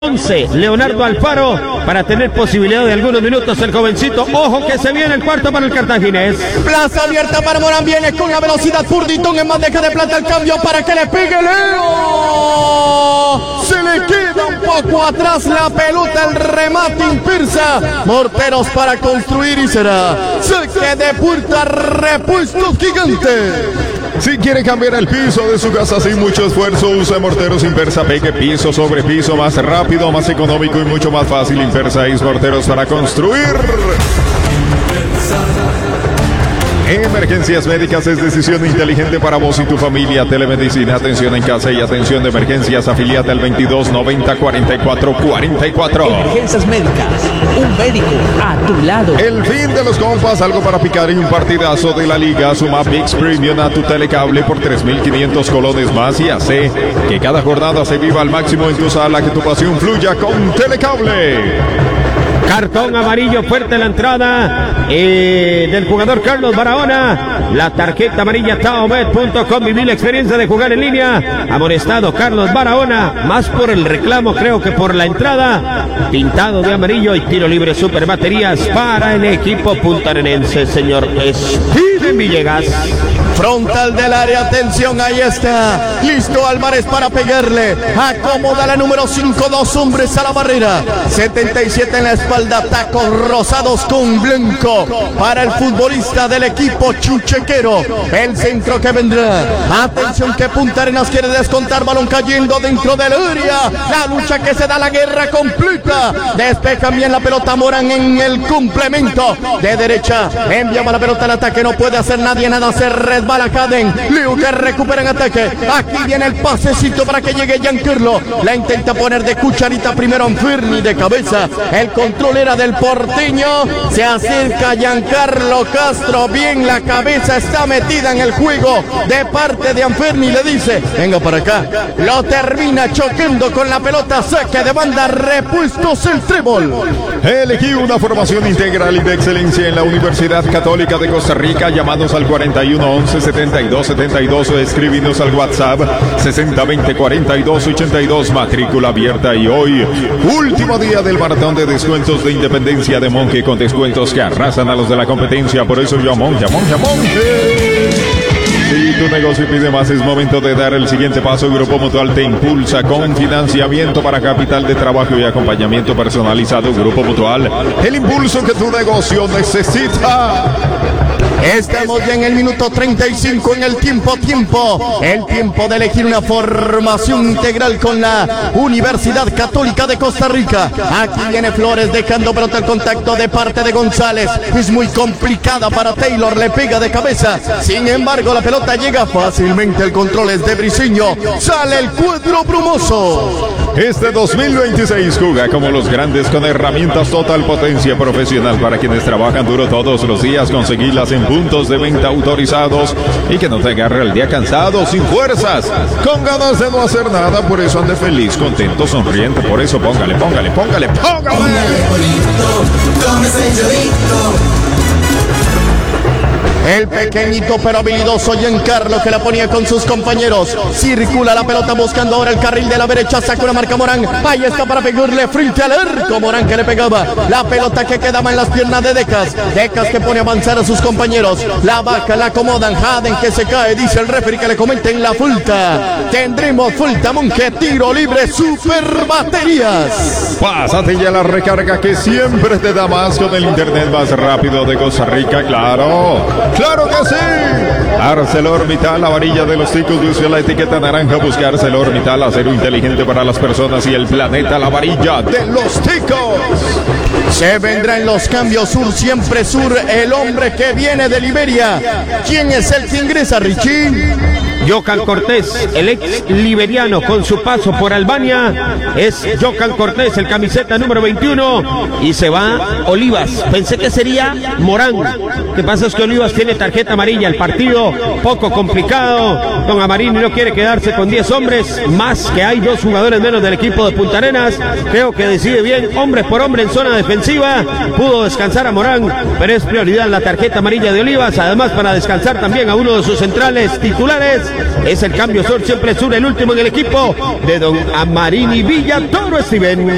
11, Leonardo Alfaro, para tener posibilidad de algunos minutos el jovencito. Ojo que se viene el cuarto para el cartaginés. Plaza abierta para Morán, viene con la velocidad Purditón en bandeja de plata, el cambio para que le pegue Leo. Se le queda un poco atrás la pelota, el remate impulsa. Morteros para construir y será saque de puerta, repuestos Gigante. Si quiere cambiar el piso de su casa sin mucho esfuerzo, use Morteros Impersa. Pegue piso sobre piso, más rápido, más económico y mucho más fácil. Impersa es morteros para construir. En emergencias médicas es decisión inteligente para vos y tu familia. Telemedicina, atención en casa y atención de emergencias. Afiliate al 2290-4444. Emergencias médicas, un médico a tu lado. El fin de los compas, algo para picar y un partidazo de la liga. Suma ViX Premium a tu telecable por 3.500 colones más y hace que cada jornada se viva al máximo en tu sala. Que tu pasión fluya con Telecable. Cartón amarillo fuerte en la entrada del jugador Carlos Barahona. La tarjeta amarilla taomed.com. Vivir la experiencia de jugar en línea. Amonestado Carlos Barahona, más por el reclamo creo que por la entrada. Pintado de amarillo y tiro libre super baterías para el equipo puntarenense, señor Steven Villegas. Frontal del área, atención, ahí está. Listo Álvarez para pegarle. Acomoda la número 5, dos hombres a la barrera. 77 en la espalda, tacos rosados con blanco. Para el futbolista del equipo chuchequero. El centro que vendrá. Atención que Punta Arenas quiere descontar. Balón cayendo dentro del área. La lucha que se da, la guerra completa. Despejan bien la pelota Morán en el complemento. De derecha, enviaba la pelota al ataque. No puede hacer nadie nada. Se resbala Caden. Liu que recupera en ataque. Aquí viene el pasecito para que llegue Giancarlo. La intenta poner de cucharita primero Anferni de cabeza. El control era del porteño. Se acerca Giancarlo Castro. Bien, la cabeza está metida en el juego de parte de Anferni. Le dice, venga para acá. Lo termina chocando con la pelota. Saque de banda, repuestos el trébol. Elegí una formación integral y de excelencia en la Universidad Católica de Costa Rica. Llamados al 4111-7272 o escribinos al WhatsApp 6020-4282. Matrícula abierta y hoy, último día del maratón de descuentos de Independencia de Monje, con descuentos que arrasan a los de la competencia. Por eso yo a Monje. Si tu negocio pide más, es momento de dar el siguiente paso. Grupo Mutual te impulsa con financiamiento para capital de trabajo y acompañamiento personalizado. Grupo Mutual, el impulso que tu negocio necesita. Estamos ya en el minuto 35 en el tiempo. El tiempo de elegir una formación integral con la Universidad Católica de Costa Rica. Aquí viene Flores dejando pelota al contacto de parte de González. Es muy complicada para Taylor, le pega de cabeza. Sin embargo, la pelota llega fácilmente. El control es de Briceño. Sale el cuadro brumoso. Este 2026 juega como los grandes con herramientas total potencia profesional para quienes trabajan duro todos los días. Conseguirlas en puntos de venta autorizados y que no te agarre el día cansado, sin fuerzas, con ganas de no hacer nada. Por eso ande feliz, contento, sonriente. Por eso póngale. El pequeñito pero habilidoso Giancarlo que la ponía con sus compañeros. Circula la pelota buscando ahora el carril de la derecha. Saca una marca Morán. Ahí está para pegarle frente al arco. Morán que le pegaba. La pelota que quedaba en las piernas de Decas. Decas que pone a avanzar a sus compañeros. La vaca la acomodan. Jaden que se cae. Dice el referee que le comenten la falta. Tendremos falta Monje. Tiro libre. Super baterías. Pásate ya la recarga que siempre te da más con el internet más rápido de Costa Rica. ¡Claro que sí! ArcelorMittal, la varilla de los ticos, luce la etiqueta naranja. Busca ArcelorMittal, acero inteligente para las personas y el planeta, la varilla de los ticos. Se vendrá en los cambios sur, siempre sur, el hombre que viene de Liberia. ¿Quién es el que ingresa, Richie? Jocan Cortés, el ex liberiano con su paso por Albania. Es Jocan Cortés, el camiseta número 21. Y se va Olivas. Pensé que sería Morán. Lo que pasa es que Olivas tiene tarjeta amarilla. El partido poco complicado. Don Amarini no quiere quedarse con 10 hombres. Más que hay 2 jugadores menos del equipo de Punta Arenas. Creo que decide bien, hombre por hombre en zona defensiva. Pudo descansar a Morán, pero es prioridad la tarjeta amarilla de Olivas. Además, para descansar también a uno de sus centrales titulares. Es el cambio sur, siempre sur, el último en el equipo de don Amarini Villatoro, Steven.